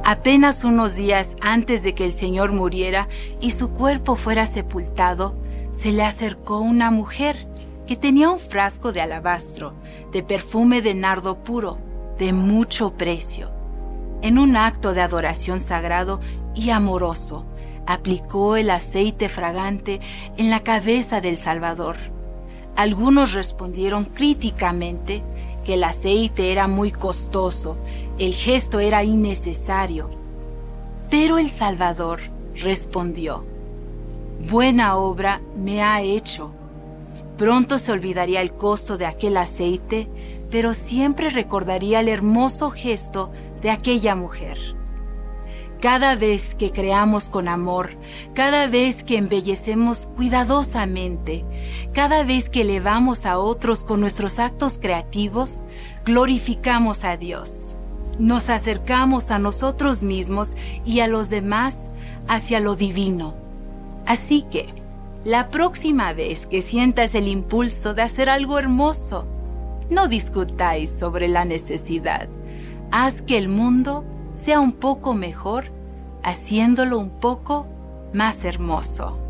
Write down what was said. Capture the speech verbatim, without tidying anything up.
Apenas unos días antes de que el Señor muriera y su cuerpo fuera sepultado, se le acercó una mujer que tenía un frasco de alabastro, de perfume de nardo puro, de mucho precio. En un acto de adoración sagrado y amoroso, aplicó el aceite fragante en la cabeza del Salvador. Algunos respondieron críticamente que el aceite era muy costoso, el gesto era innecesario. Pero el Salvador respondió: «Buena obra me ha hecho». Pronto se olvidaría el costo de aquel aceite, pero siempre recordaría el hermoso gesto de aquella mujer. Cada vez que creamos con amor, cada vez que embellecemos cuidadosamente, cada vez que elevamos a otros con nuestros actos creativos, glorificamos a Dios. Nos acercamos a nosotros mismos y a los demás hacia lo divino. Así que, la próxima vez que sientas el impulso de hacer algo hermoso, no discutáis sobre la necesidad. Haz que el mundo sea un poco mejor, haciéndolo un poco más hermoso.